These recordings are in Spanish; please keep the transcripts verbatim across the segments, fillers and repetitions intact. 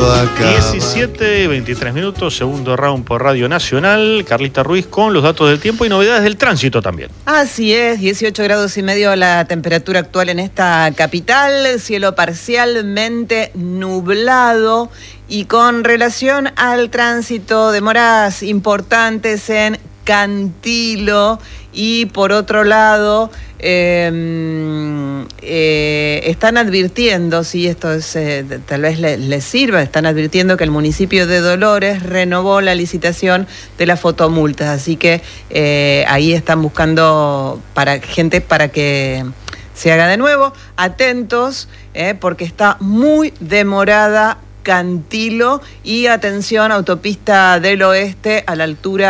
todo acaba. diecisiete y veintitrés minutos, segundo round por Radio Nacional. Carlita Ruiz con los datos del tiempo y novedades del tránsito también. Así es, dieciocho grados y medio la temperatura actual en esta capital, cielo parcialmente nublado y con relación al tránsito, demoras importantes en Cantilo y por otro lado eh, eh, están advirtiendo, si esto es, eh, tal vez les le sirva, están advirtiendo que el municipio de Dolores renovó la licitación de las fotomultas, así que eh, ahí están buscando para gente para que se haga de nuevo. Atentos, eh, porque está muy demorada Cantilo y atención, autopista del oeste a la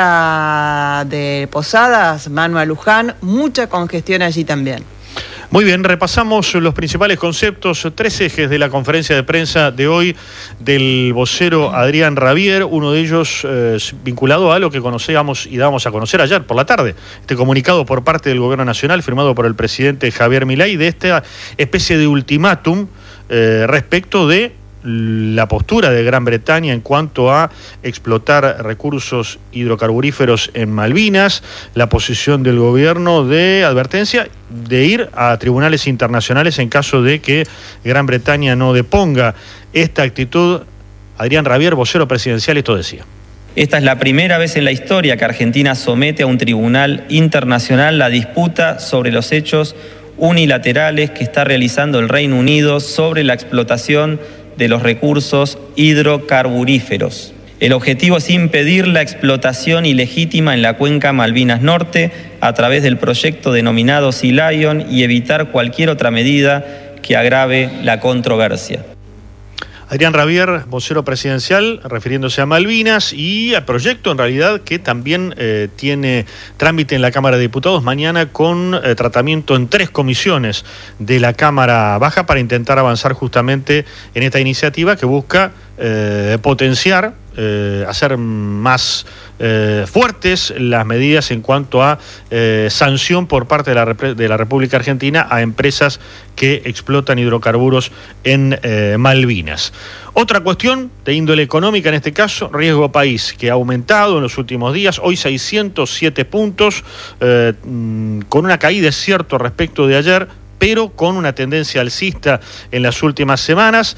altura de Posadas, Manuel Luján, mucha congestión allí también. Muy bien, repasamos los principales conceptos, tres ejes de la conferencia de prensa de hoy del vocero Adrián Rabier, uno de ellos eh, vinculado a lo que conocíamos y dábamos a conocer ayer por la tarde, este comunicado por parte del Gobierno Nacional firmado por el presidente Javier Milei de esta especie de ultimátum eh, respecto de la postura de Gran Bretaña en cuanto a explotar recursos hidrocarburíferos en Malvinas, la posición del gobierno de advertencia de ir a tribunales internacionales en caso de que Gran Bretaña no deponga esta actitud. Adrián Rabier, vocero presidencial, esto decía. Esta es la primera vez en la historia que Argentina somete a un tribunal internacional la disputa sobre los hechos unilaterales que está realizando el Reino Unido sobre la explotación de los recursos hidrocarburíferos. El objetivo es impedir la explotación ilegítima en la cuenca Malvinas Norte a través del proyecto denominado Sea Lion y evitar cualquier otra medida que agrave la controversia. Adrián Rabier, vocero presidencial, refiriéndose a Malvinas y al proyecto en realidad que también eh, tiene trámite en la Cámara de Diputados mañana con eh, tratamiento en tres comisiones de la Cámara Baja para intentar avanzar justamente en esta iniciativa que busca eh, potenciar, eh, hacer más eh, fuertes las medidas en cuanto a eh, sanción por parte de la, de la República Argentina a empresas que explotan hidrocarburos en eh, Malvinas. Otra cuestión de índole económica, en este caso, riesgo país, que ha aumentado en los últimos días, hoy seiscientos siete puntos, eh, con una caída, es cierto, respecto de ayer, pero con una tendencia alcista en las últimas semanas.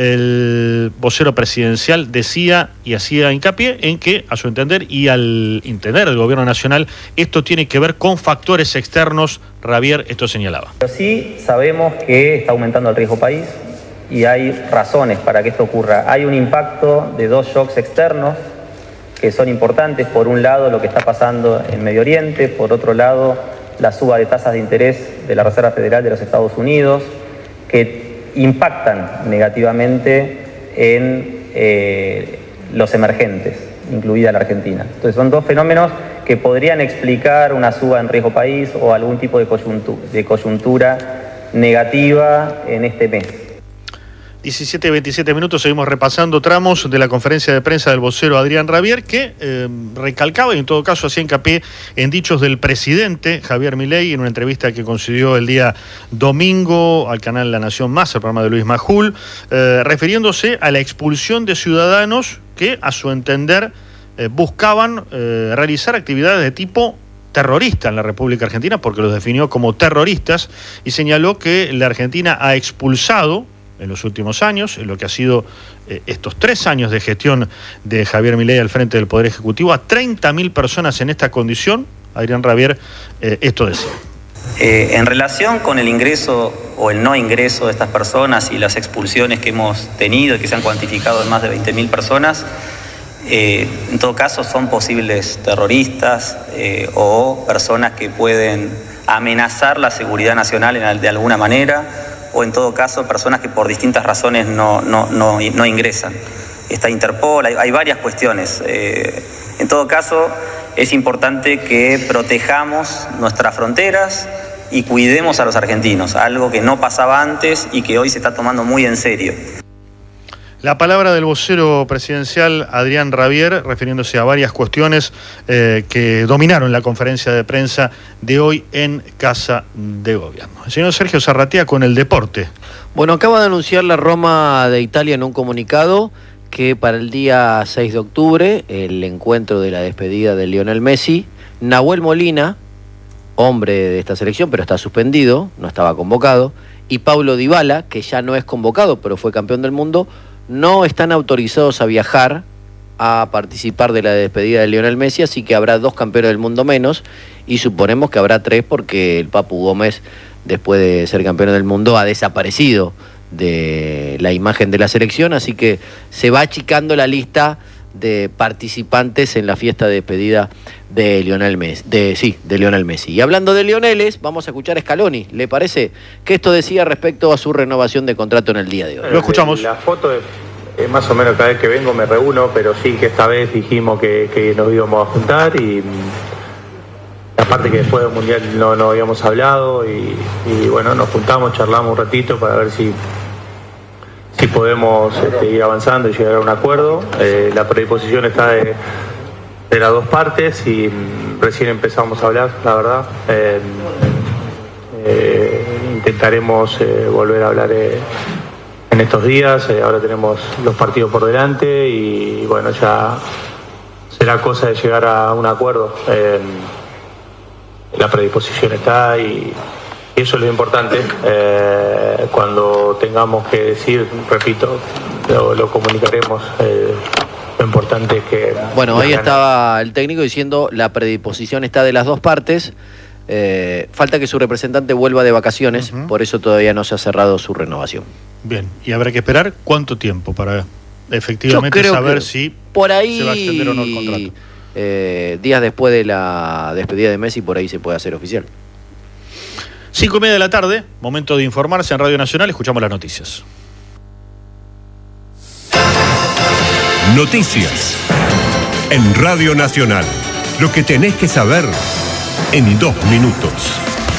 El vocero presidencial decía y hacía hincapié en que, a su entender y al entender del Gobierno Nacional, esto tiene que ver con factores externos. Rabier esto señalaba. Pero sí sabemos que está aumentando el riesgo país y hay razones para que esto ocurra. Hay un impacto de dos shocks externos que son importantes. Por un lado, lo que está pasando en Medio Oriente, por otro lado, la suba de tasas de interés de la Reserva Federal de los Estados Unidos, que impactan negativamente en eh, los emergentes, incluida la Argentina. Entonces son dos fenómenos que podrían explicar una suba en riesgo país o algún tipo de coyuntura, de coyuntura negativa en este mes. diecisiete y veintisiete minutos, seguimos repasando tramos de la conferencia de prensa del vocero Adrián Rabier, que eh, recalcaba y en todo caso hacía hincapié en dichos del presidente Javier Milei en una entrevista que concedió el día domingo al canal La Nación Más, el programa de Luis Majul, eh, refiriéndose a la expulsión de ciudadanos que, a su entender, eh, buscaban eh, realizar actividades de tipo terrorista en la República Argentina, porque los definió como terroristas, y señaló que la Argentina ha expulsado en los últimos años, en lo que ha sido eh, estos tres años de gestión de Javier Milei al frente del Poder Ejecutivo, a treinta mil personas en esta condición. Adrián Rabier eh, esto decía. Eh, en relación con el ingreso o el no ingreso de estas personas y las expulsiones que hemos tenido y que se han cuantificado en más de veinte mil personas, eh, en todo caso son posibles terroristas eh, o personas que pueden amenazar la seguridad nacional en, de alguna manera, o en todo caso personas que por distintas razones no, no, no, no ingresan. Está Interpol, hay, hay varias cuestiones. Eh, en todo caso, es importante que protejamos nuestras fronteras y cuidemos a los argentinos, algo que no pasaba antes y que hoy se está tomando muy en serio. La palabra del vocero presidencial Adrián Rabier, refiriéndose a varias cuestiones eh, que dominaron la conferencia de prensa de hoy en Casa de Gobierno. El señor Sergio Zarratea con el deporte. Bueno, acaba de anunciar la Roma de Italia en un comunicado que para el día seis de octubre, el encuentro de la despedida de Lionel Messi, Nahuel Molina, hombre de esta selección, pero está suspendido, no estaba convocado, y Paulo Dybala, que ya no es convocado, pero fue campeón del mundo, no están autorizados a viajar a participar de la despedida de Lionel Messi, así que habrá dos campeones del mundo menos, y suponemos que habrá tres porque el Papu Gómez, después de ser campeón del mundo, ha desaparecido de la imagen de la selección, así que se va achicando la lista de participantes en la fiesta de despedida de Lionel Messi, de, sí, de Lionel Messi. Y hablando de Lioneles, vamos a escuchar a Scaloni. ¿Le parece que esto decía respecto a su renovación de contrato en el día de hoy? Lo escuchamos. La foto es, es más o menos cada vez que vengo me reúno, pero sí que esta vez dijimos que, que nos íbamos a juntar y aparte que después del Mundial no, no habíamos hablado y, y bueno, nos juntamos, charlamos un ratito para ver si si podemos este, ir avanzando y llegar a un acuerdo. Eh, la predisposición está de, de las dos partes y mm, recién empezamos a hablar, la verdad. Eh, eh, intentaremos eh, volver a hablar eh, en estos días. Eh, ahora tenemos los partidos por delante y, y bueno, ya será cosa de llegar a un acuerdo. Eh, la predisposición está y Y eso es lo importante. Eh, cuando tengamos que decir, repito, lo, lo comunicaremos. Eh, lo importante es que... Bueno, ahí estaba el técnico diciendo la predisposición está de las dos partes. Eh, falta que su representante vuelva de vacaciones, uh-huh. Por eso todavía no se ha cerrado su renovación. Bien, y habrá que esperar cuánto tiempo para efectivamente saber si por ahí, se va a extender o no el contrato. Eh, días después de la despedida de Messi, por ahí se puede hacer oficial. Cinco y media de la tarde, momento de informarse en Radio Nacional, escuchamos las noticias. Noticias en Radio Nacional. Lo que tenés que saber en dos minutos.